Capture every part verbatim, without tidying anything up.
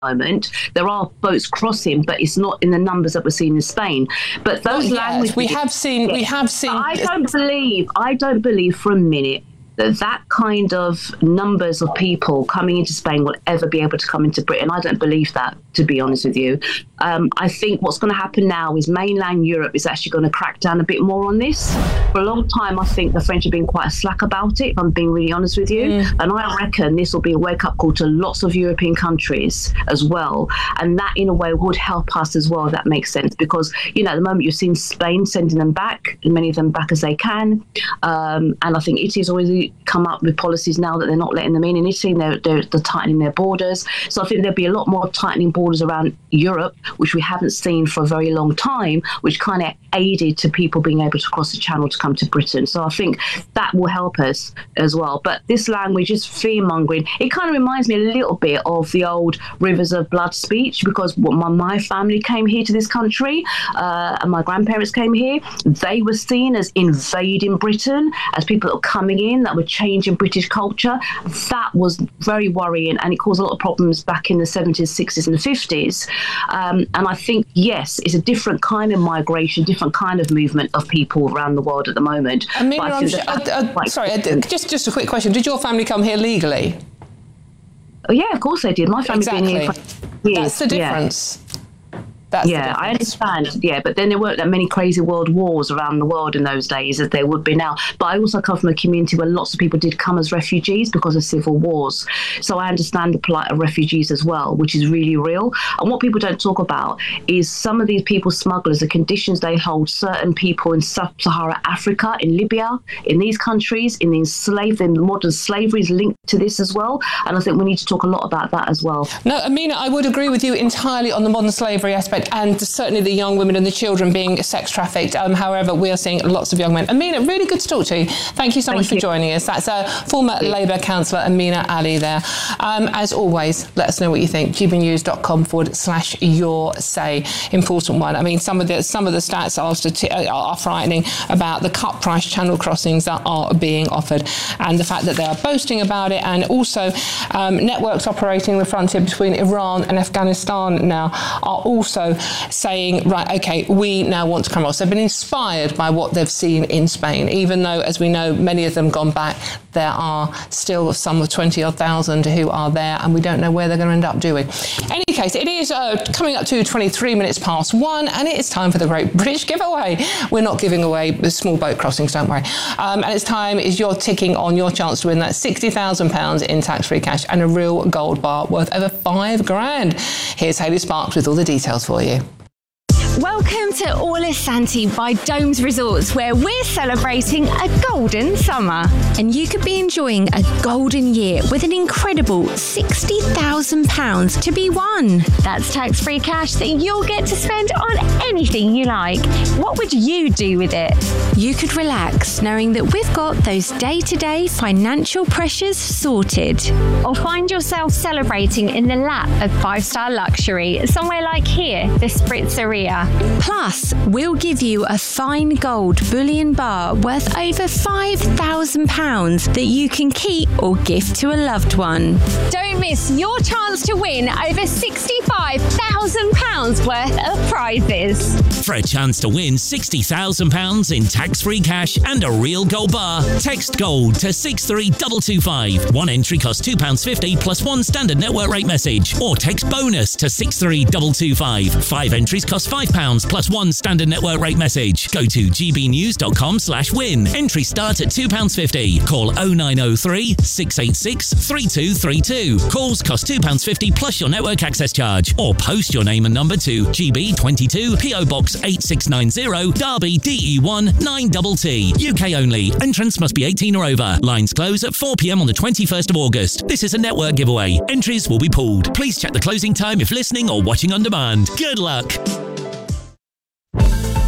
moment. There are boats crossing, but it's not in the numbers that we're seeing in Spain. But those well, languages, yes, we have seen, we have seen. I don't believe, I don't believe for a minute that that kind of numbers of people coming into Spain will ever be able to come into Britain. I don't believe that, to be honest with you. Um, I think what's going to happen now is mainland Europe is actually going to crack down a bit more on this. For a long time, I think the French have been quite slack about it, if I'm being really honest with you. Mm. And I reckon this will be a wake-up call to lots of European countries as well. And that, in a way, would help us as well, if that makes sense. Because, you know, at the moment, you've seen Spain sending them back, many of them back as they can. Um, and I think Italy's always come up with policies now that they're not letting them in. In Italy, they're, they're, they're tightening their borders. So I think there'll be a lot more tightening borders around Europe, which we haven't seen for a very long time, which kind of aided to people being able to cross the channel to come to Britain. So I think that will help us as well. But this language is fear-mongering. It kind of reminds me a little bit of the old Rivers of Blood speech, because when my, my family came here to this country uh, and my grandparents came here, they were seen as invading Britain, as people that were coming in, that were changing British culture. That was very worrying, and it caused a lot of problems back in the seventies, sixties and the fifties. Um, and I think, yes, it's a different kind of migration, different kind of movement of people around the world at the moment. Amina, I'm sh- uh, uh, sorry, uh, just, just a quick question. Did your family come here legally? Oh, yeah, of course they did. My family's exactly. been here for years. That's the difference. Yeah. That's yeah, I understand. Yeah, but then there weren't that many crazy world wars around the world in those days as there would be now. But I also come from a community where lots of people did come as refugees because of civil wars. So I understand the plight of refugees as well, which is really real. And what people don't talk about is some of these people smugglers, the conditions they hold certain people in sub-Saharan Africa, in Libya, in these countries, in the enslaved, in modern slavery is linked to this as well. And I think we need to talk a lot about that as well. No, Amina, I would agree with you entirely on the modern slavery aspect, and certainly the young women and the children being sex trafficked. Um, however, we are seeing lots of young men. Amina, really good to talk to you. Thank you so Thank much you. for joining us. That's uh, former Labour councillor Amina Ali there. Um, as always, let us know what you think. gbnews.com forward slash your say. Important one. I mean, some of the some of the stats are, stati- are frightening about the cut price channel crossings that are being offered, and the fact that they are boasting about it, and also um, networks operating the frontier between Iran and Afghanistan now are also saying, right, okay, we now want to come across. They've been inspired by what they've seen in Spain, even though, as we know, many of them gone back. There are still some of twenty odd thousand who are there, and we don't know where they're going to end up doing. In any case, it is uh, coming up to twenty-three minutes past one, and it is time for the Great British Giveaway. We're not giving away the small boat crossings, don't worry. Um, and it's time is you're ticking on your chance to win that sixty thousand pounds in tax-free cash and a real gold bar worth over five grand. Here's Hayley Sparks with all the details for you. Welcome to Orla Santi by Domes Resorts, where we're celebrating a golden summer. And you could be enjoying a golden year with an incredible sixty thousand pounds to be won. That's tax-free cash that you'll get to spend on anything you like. What would you do with it? You could relax knowing that we've got those day-to-day financial pressures sorted. Or find yourself celebrating in the lap of five-star luxury, somewhere like here, the Spritzeria. Plus, we'll give you a fine gold bullion bar worth over five thousand pounds that you can keep or gift to a loved one. Don't miss your chance to win over sixty-five thousand pounds worth of prizes. For a chance to win sixty thousand pounds in tax-free cash and a real gold bar, text GOLD to six three two two five. One entry costs two pounds fifty plus one standard network rate message. Or text BONUS to six three two two five. Five entries cost five pounds plus one standard network rate message. Go to gbnews.com slash win. Entry start at two pounds fifty. Call oh nine oh three, six eight six, three two three two. Calls cost two pounds fifty plus your network access charge. Or post your name and number to G B twenty-two, P O Box eight six nine zero, Derby D E one nine T T. U K only. Entrance must be eighteen or over. Lines close at four p.m. on the twenty-first of August. This is a network giveaway. Entries will be pooled. Please check the closing time if listening or watching on demand. Good luck.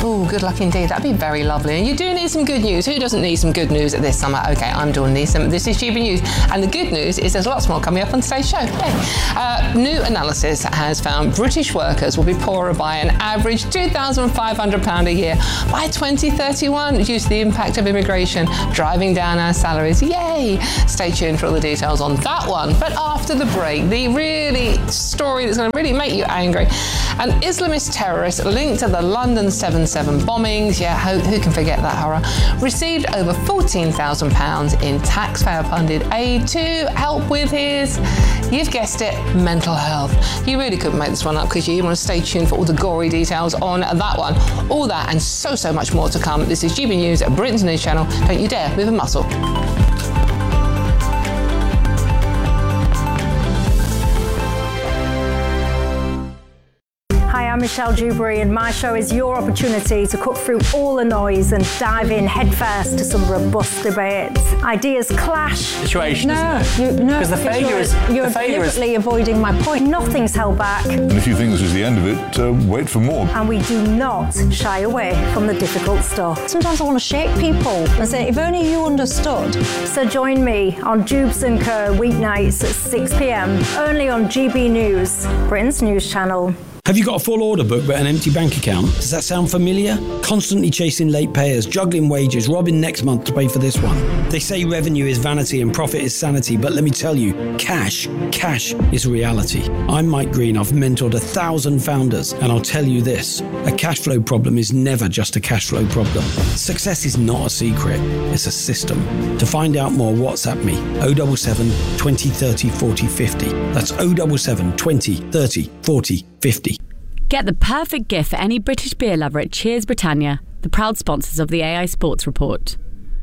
Oh, good luck indeed. That'd be very lovely. And you do need some good news. Who doesn't need some good news this summer? Okay, I'm Dawn Neeson. This is G B News. And the good news is there's lots more coming up on today's show. Hey. Uh, new analysis has found British workers will be poorer by an average two thousand five hundred pounds a year by twenty thirty-one due to the impact of immigration driving down our salaries. Yay! Stay tuned for all the details on that one. But after the break, the really story that's going to really make you angry. An Islamist terrorist linked to the London seven seven bombings, yeah, who, who can forget that horror, received over fourteen thousand pounds in taxpayer-funded aid to help with his, you've guessed it, mental health. You really couldn't make this one up, could you? You want to stay tuned for all the gory details on that one. All that and so, so much more to come. This is G B News at Britain's News Channel. Don't you dare move a muscle. I'm Michelle Dewberry, and my show is your opportunity to cut through all the noise and dive in headfirst to some robust debates. Ideas clash. Situation, no, isn't it? You, no, because the failure you're, is you're the failure deliberately is... avoiding my point. Nothing's held back. And if you think this is the end of it, uh, wait for more. And we do not shy away from the difficult stuff. Sometimes I want to shake people and say, if only you understood. So join me on Jubes and Co weeknights at six p.m. only on G B News, Britain's News Channel. Have you got a full order book but an empty bank account? Does that sound familiar? Constantly chasing late payers, juggling wages, robbing next month to pay for this one. They say revenue is vanity and profit is sanity, but let me tell you, cash, cash is reality. I'm Mike Green. I've mentored a thousand founders, and I'll tell you this, a cash flow problem is never just a cash flow problem. Success is not a secret, it's a system. To find out more, WhatsApp me, oh seven seven, twenty, thirty, forty, fifty. That's oh seven seven, twenty, thirty, forty, fifty. Get the perfect gift for any British beer lover at Cheers Britannia, the proud sponsors of the A I Sports Report.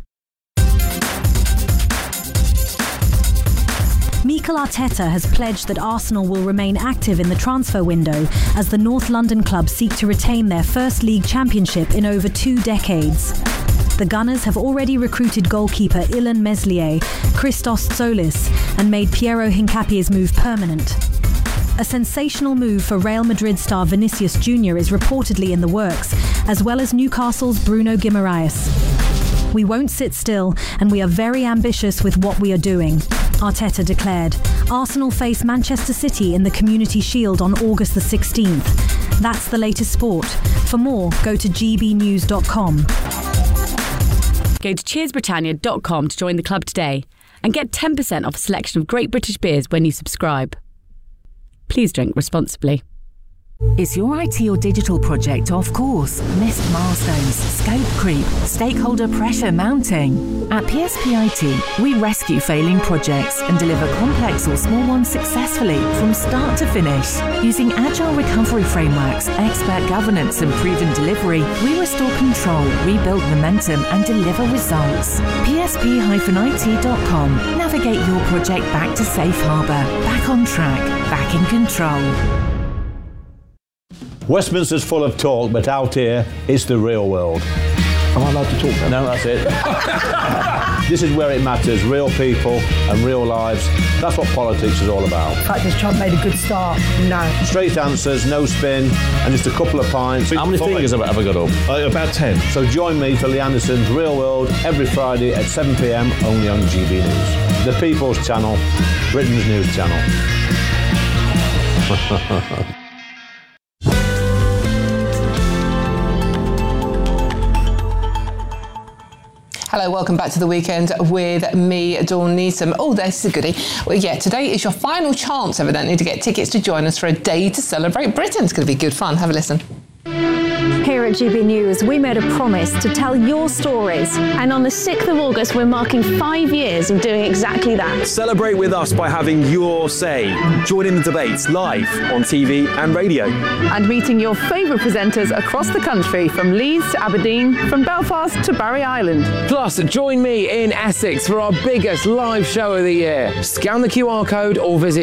Mikel Arteta has pledged that Arsenal will remain active in the transfer window as the North London club seek to retain their first league championship in over two decades. The Gunners have already recruited goalkeeper Ilan Meslier, Christos Tsolis, and made Piero Hincapie's move permanent. A sensational move for Real Madrid star Vinicius Junior is reportedly in the works, as well as Newcastle's Bruno Guimaraes. We won't sit still, and we are very ambitious with what we are doing, Arteta declared. Arsenal face Manchester City in the Community Shield on August the sixteenth. That's the latest sport. For more, go to g b news dot com. Go to cheers britannia dot com to join the club today and get ten percent off a selection of great British beers when you subscribe. Please drink responsibly. Is your I T or digital project off course? Missed milestones, scope creep, stakeholder pressure mounting? At P S P I T, we rescue failing projects and deliver complex or small ones successfully from start to finish. Using agile recovery frameworks, expert governance and proven delivery, we restore control, rebuild momentum and deliver results. P S P I T dot com. Navigate your project back to safe harbour, back on track, back in control. Westminster's full of talk, but out here, it's the real world. Am I allowed to talk then? No, that's it. This is where it matters, real people and real lives. That's what politics is all about. The fact has Trump made a good start? No. Straight answers, no spin, and just a couple of pints. How many fingers have I ever got up? Uh, about ten. So join me for Lee Anderson's Real World every Friday at seven p.m. only on G B News. The People's Channel, Britain's News Channel. Hello, welcome back to The Weekend with me, Dawn Neeson. Oh, this is a goodie. Well, yeah, today is your final chance, evidently, to get tickets to join us for a day to celebrate Britain. It's going to be good fun. Have a listen. Here at G B News, we made a promise to tell your stories. And on the sixth of August, we're marking five years of doing exactly that. Celebrate with us by having your say. Join in the debates live on T V and radio. And meeting your favourite presenters across the country, from Leeds to Aberdeen, from Belfast to Barry Island. Plus, join me in Essex for our biggest live show of the year. Scan the Q R code or visit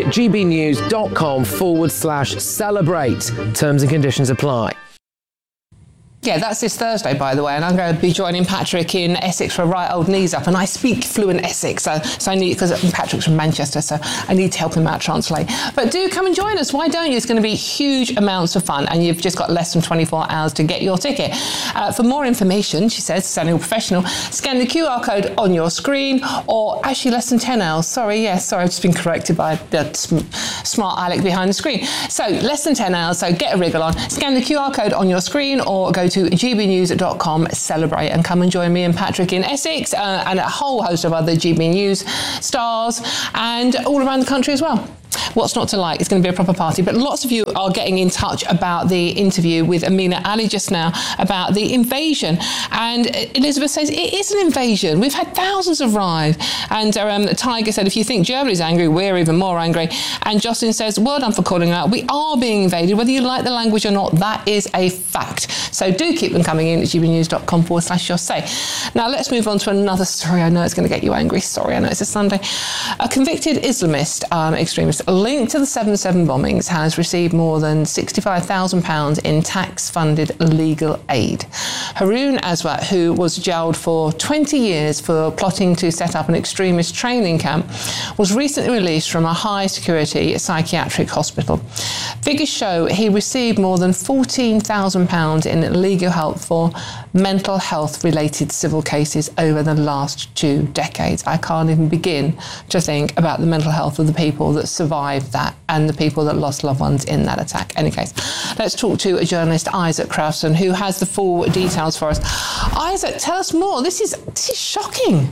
gbnews.com forward slash celebrate. Terms and conditions apply. Yeah, that's this Thursday, by the way, and I'm going to be joining Patrick in Essex for Right Old Knees Up, and I speak fluent Essex, so, so I need, because Patrick's from Manchester, so I need to help him out translate. But do come and join us, why don't you? It's going to be huge amounts of fun, and you've just got less than twenty-four hours to get your ticket. Uh, for more information, she says, sounding professional, scan the Q R code on your screen, or actually less than ten hours. Sorry, yes, sorry, I've just been corrected by the sm- smart Alec behind the screen. So less than ten hours, so get a wriggle on, scan the Q R code on your screen, or go to g b news dot com, celebrate, and come and join me and Patrick in Essex, uh, and a whole host of other G B News stars, and all around the country as well. What's not to like? It's going to be a proper party. But lots of you are getting in touch about the interview with Amina Ali just now about the invasion. And Elizabeth says, it is an invasion. We've had thousands arrive. And um, Tiger said, if you think Germany's angry, we're even more angry. And Jocelyn says, well done for calling out. We are being invaded, whether you like the language or not. That is a fact. So do keep them coming in at g b news dot com forward slash your say. Now let's move on to another story. I know it's going to get you angry. Sorry, I know it's a Sunday. A convicted Islamist um, extremist linked to the seven seven bombings has received more than sixty-five thousand pounds in tax-funded legal aid. Haroon Aswat, who was jailed for twenty years for plotting to set up an extremist training camp, was recently released from a high-security psychiatric hospital. Figures show he received more than fourteen thousand pounds in legal help for mental health-related civil cases over the last two decades. I can't even begin to think about the mental health of the people that survived that and the people that lost loved ones in that attack. Any case, let's talk to a journalist, Isaac Crafton, who has the full details for us. Isaac, tell us more. This is this is shocking.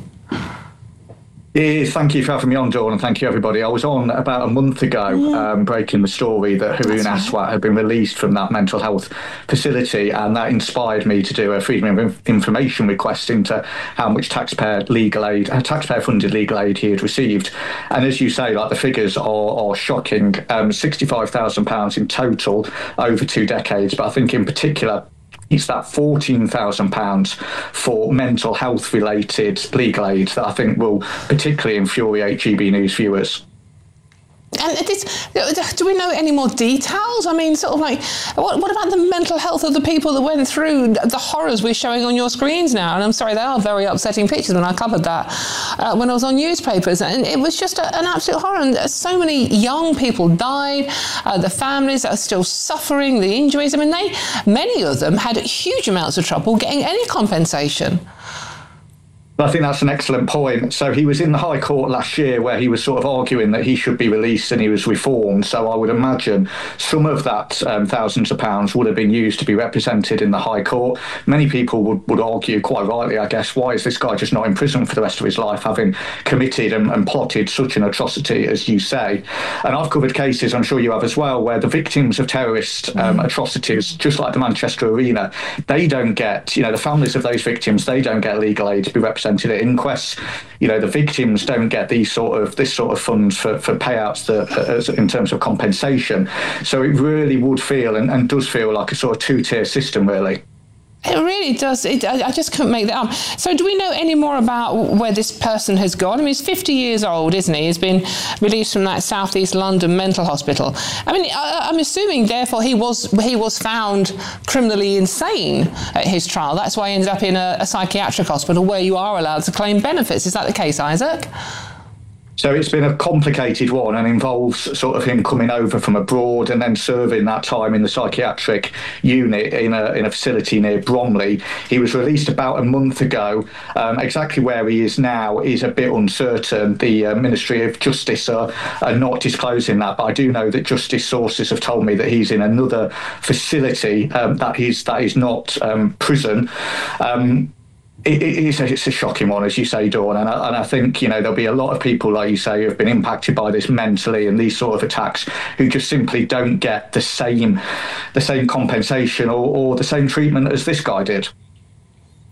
It is. Thank you for having me on, Dawn, and thank you, everybody. I was on about a month ago yeah. um, breaking the story that Haroon Aswat right. had been released from that mental health facility, and that inspired me to do a Freedom of Information request into how much taxpayer legal aid, uh, taxpayer-funded legal aid he had received. And as you say, like the figures are, are shocking. Um, sixty-five thousand pounds in total over two decades, but I think in particular, it's that fourteen thousand pounds for mental health related legal aid that I think will particularly infuriate G B News viewers. And this, do we know any more details? I mean, sort of like, what, what about the mental health of the people that went through the horrors we're showing on your screens now? And I'm sorry, they are very upsetting pictures when I covered that uh, when I was on newspapers. And it was just a, an absolute horror. And so many young people died. Uh, the families are still suffering, the injuries. I mean, they many of them had huge amounts of trouble getting any compensation. I think that's an excellent point. So he was in the High Court last year where he was sort of arguing that he should be released and he was reformed. So I would imagine some of that um, thousands of pounds would have been used to be represented in the High Court. Many people would, would argue, quite rightly, I guess, why is this guy just not in prison for the rest of his life, having committed and, and plotted such an atrocity, as you say? And I've covered cases, I'm sure you have as well, where the victims of terrorist um, atrocities, just like the Manchester Arena, they don't get, you know, the families of those victims, they don't get legal aid to be represented at inquests. You know, the victims don't get these sort of this sort of funds for, for payouts that, uh, in terms of compensation. So it really would feel and, and does feel like a sort of two-tier system, really. It really does. It, I, I just couldn't make that up. So do we know any more about where this person has gone? I mean, he's fifty years old, isn't he? He's been released from that South East London mental hospital. I mean, I, I'm assuming, therefore, he was he was found criminally insane at his trial. That's why he ended up in a, a psychiatric hospital where you are allowed to claim benefits. Is that the case, Isaac? So it's been a complicated one and involves sort of him coming over from abroad and then serving that time in the psychiatric unit in a in a facility near Bromley. He was released about a month ago. Um, exactly where he is now is a bit uncertain. The uh, Ministry of Justice are, are not disclosing that, but I do know that justice sources have told me that he's in another facility um, that is that is not um, prison. Um, It, it's, a, it's a shocking one, as you say, Dawn, and I, and I think, you know, there'll be a lot of people, like you say, who have been impacted by this mentally and these sort of attacks who just simply don't get the same the same compensation or, or the same treatment as this guy did.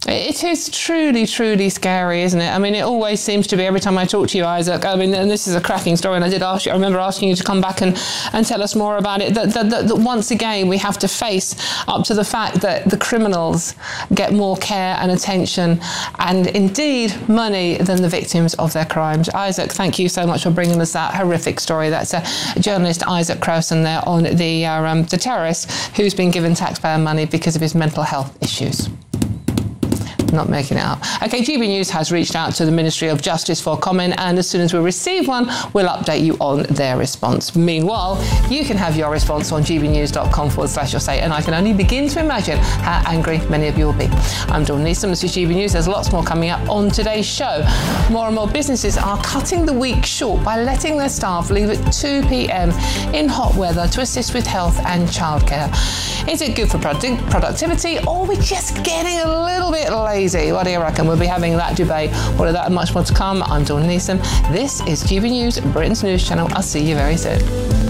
It is truly, truly scary, isn't it? I mean, it always seems to be every time I talk to you, Isaac. I mean, and this is a cracking story, and I did ask you, I remember asking you to come back and, and tell us more about it, that, that, that, that once again we have to face up to the fact that the criminals get more care and attention and indeed money than the victims of their crimes. Isaac, thank you so much for bringing us that horrific story. That's a journalist, Isaac Crowson, there on the, uh, um, the terrorist who's been given taxpayer money because of his mental health issues. Not making it up. OK, G B News has reached out to the Ministry of Justice for comment, and as soon as we receive one, we'll update you on their response. Meanwhile, you can have your response on gbnews.com forward slash your say, and I can only begin to imagine how angry many of you will be. I'm Dawn Neeson, this is G B News. There's lots more coming up on today's show. More and more businesses are cutting the week short by letting their staff leave at two p.m. in hot weather to assist with health and childcare. Is it good for produ- productivity, or are we just getting a little bit lazy? What do you reckon? We'll be having that debate. All of that and much more to come. I'm Dawn Neeson. This is G B News, Britain's news channel. I'll see you very soon.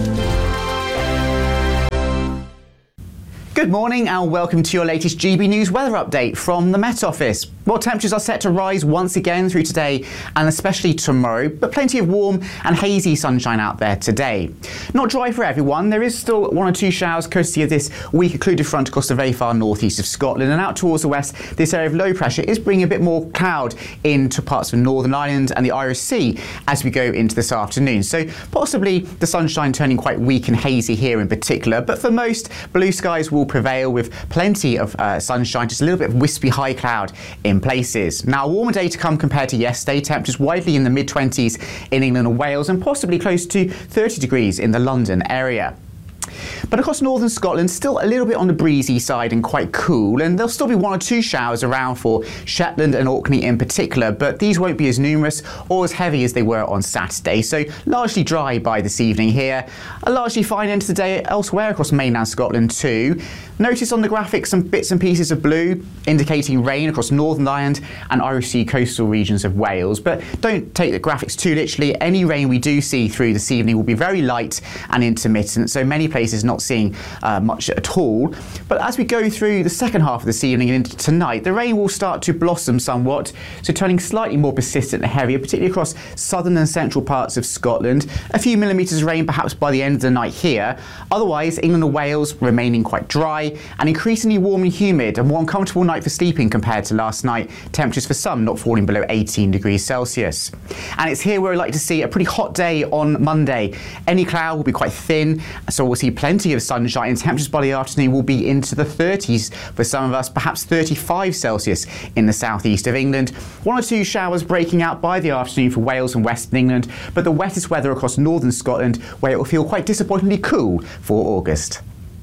Good morning and welcome to your latest G B News weather update from the Met Office. Well, temperatures are set to rise once again through today and especially tomorrow, but plenty of warm and hazy sunshine out there today. Not dry for everyone. There is still one or two showers courtesy of this weak occluded front across the very far northeast of Scotland, and out towards the west, this area of low pressure is bringing a bit more cloud into parts of Northern Ireland and the Irish Sea as we go into this afternoon. So possibly the sunshine turning quite weak and hazy here in particular, but for most, blue skies will prevail with plenty of uh, sunshine, just a little bit of wispy high cloud in places. Now, a warmer day to come compared to yesterday. Temperatures widely in the mid twenties in England and Wales, and possibly close to thirty degrees in the London area. But across northern Scotland, still a little bit on the breezy side and quite cool, and there'll still be one or two showers around for Shetland and Orkney in particular, but these won't be as numerous or as heavy as they were on Saturday, so largely dry by this evening here. A largely fine end to the day elsewhere across mainland Scotland too. Notice on the graphic some bits and pieces of blue indicating rain across Northern Ireland and Irish Sea coastal regions of Wales, but don't take the graphics too literally. Any rain we do see through this evening will be very light and intermittent, so many places not seeing uh, much at all. But as we go through the second half of this evening and into tonight, the rain will start to blossom somewhat, so turning slightly more persistent and heavier, particularly across southern and central parts of Scotland. A few millimetres of rain perhaps by the end of the night here. Otherwise, England and Wales remaining quite dry and increasingly warm and humid, a more uncomfortable night for sleeping compared to last night. Temperatures for some not falling below eighteen degrees Celsius. And it's here where we're likely to see a pretty hot day on Monday. Any cloud will be quite thin, so we'll see plenty of sunshine, and temperatures by the afternoon will be into the thirties for some of us, perhaps thirty-five Celsius in the southeast of England. One or two showers breaking out by the afternoon for Wales and Western England, but the wettest weather across northern Scotland, where it will feel quite disappointingly cool for August.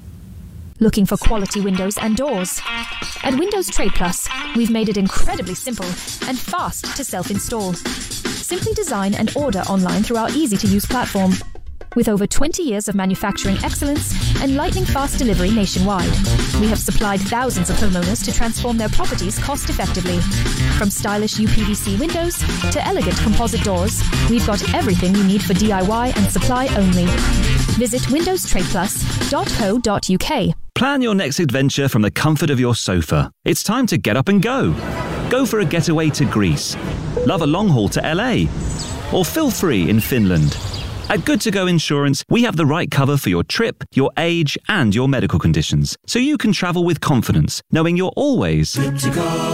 Looking for quality windows and doors? At Windows Trade Plus, we've made it incredibly simple and fast to self-install. Simply design and order online through our easy-to-use platform. With over twenty years of manufacturing excellence and lightning-fast delivery nationwide, we have supplied thousands of homeowners to transform their properties cost-effectively. From stylish U P V C windows to elegant composite doors, we've got everything you need for D I Y and supply only. Visit windows trade plus dot co dot U K. Plan your next adventure from the comfort of your sofa. It's time to get up and go. Go for a getaway to Greece. Love a long haul to L A. Or feel free in Finland. At Good To Go Insurance, we have the right cover for your trip, your age, and your medical conditions, so you can travel with confidence, knowing you're always good to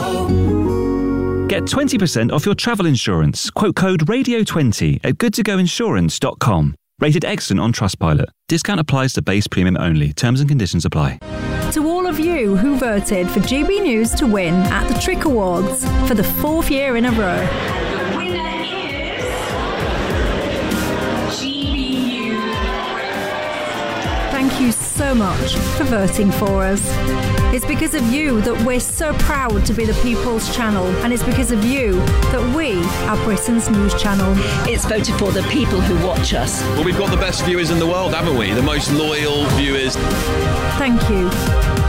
go. Get twenty percent off your travel insurance. Quote code radio twenty at good to go insurance dot com. Rated excellent on Trustpilot. Discount applies to base premium only. Terms and conditions apply. To all of you who voted for G B News to win at the Trick Awards for the fourth year in a row. Thank you so much for voting for us. It's because of you that we're so proud to be the People's Channel, and it's because of you that we are Britain's news channel. It's voted for the people who watch us. Well, we've got the best viewers in the world, haven't we? The most loyal viewers. Thank you.